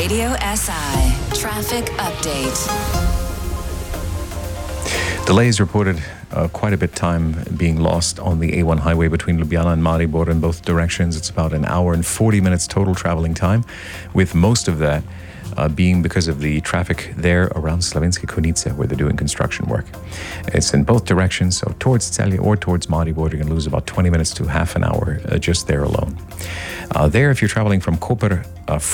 Radio SI Traffic Update. Delays reported quite a bit time being lost on the A1 highway between Ljubljana and Maribor in both directions. It's about an hour and 40 minutes total traveling time, with most of that being because of the traffic there around Slovenske Konjice, where they're doing construction work. It's in both directions, so towards Celje or towards Maribor, you're going to lose about 20 minutes to half an hour just there alone. There, if you're traveling from Koper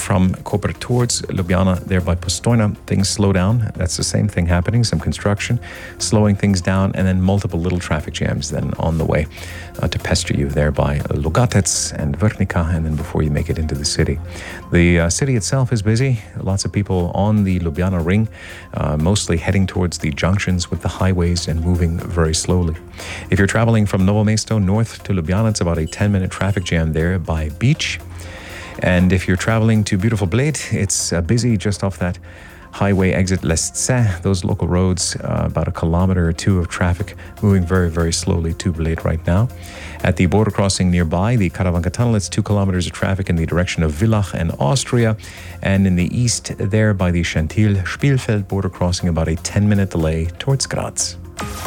towards Ljubljana, there by Postojna, things slow down. That's the same thing happening, some construction, slowing things down, and then multiple little traffic jams then on the way to pester you there by Logatec and Vrhnika, and then before you make it into the city. The city itself is busy. Lots of people on the Ljubljana ring, mostly heading towards the junctions with the highways and moving very slowly. If you're traveling from Novo Mesto north to Ljubljana, it's about a 10-minute traffic jam there by Beach. And if you're traveling to beautiful Bled, it's busy just off that highway exit Lesce. Those local roads, about a kilometer or two of traffic moving very, very slowly to Bled right now. At the border crossing nearby, the Karavanka Tunnel, it's 2 kilometers of traffic in the direction of Villach and Austria. And in the east there by the Šentil-Spielfeld border crossing, about a 10-minute delay towards Graz.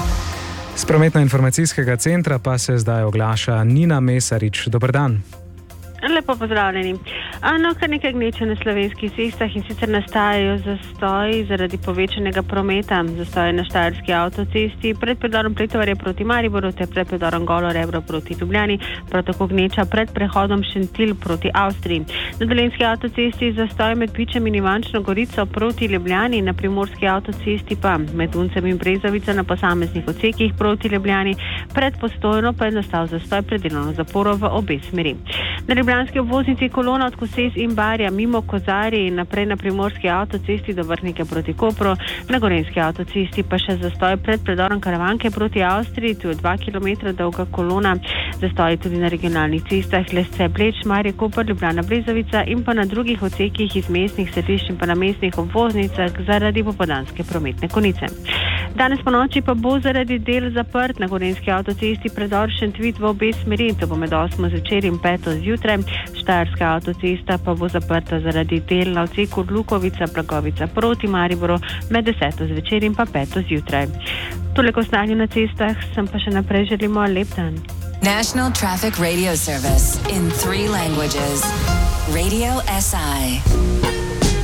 Z prometno-informacijskega centra pa se zdaj oglaša Nina Mesarič. Dober dan. Lepo pozdravljeni. Kar nekaj gneče na slovenskih cestah, in sicer nastajajo zastoji zaradi povečanega prometa. Zastoji na Štajerski avtocesti pred predorom Pletovarja proti Mariboru ter pred predorom Golo Rebro proti Ljubljani, prav tako gneča pred prehodom Šentil proti Avstriji. Na Dolenjski avtocesti zastoj med Pičem in Ivančno Gorico proti Ljubljani, na Primorski avtocesti pa med Uncem in Brezovico na posameznih odsekih proti Ljubljani, pred Postojno pa je nastal zastoj pred delovno zaporo v obe smeri. Na ljubljanski obvoznici kolona od Koses in Barja mimo Kozarje in naprej na Primorski avtocesti do Vrhnike proti Kopru, na Gorenjski avtocesti pa še zastoj pred predorom Karavanke proti Avstriji, tu je 2 km dolga kolona, zastoji tudi na regionalnih cestah Lesce, Bleč, Marje, Koper, Ljubljana, Brezovica in pa na drugih odsekih iz mestnih središč in pa na mestnih obvoznicah zaradi popoldanske prometne konice. Danes po noči pa bo zaradi del zaprt na Gorenjski avtocesti predor Šentvit v obe smeri, to bo med 8 zvečer in 5 zjutraj. Štajerska avtocesta pa bo zaprta zaradi del na odseku Lukovica, Blagovica proti Mariboru med 10 zvečer in pa 5 zjutraj. Toliko stanju na cestah, sem pa še naprej želimo lep dan. National Traffic Radio Service in 3 languages. Radio SI.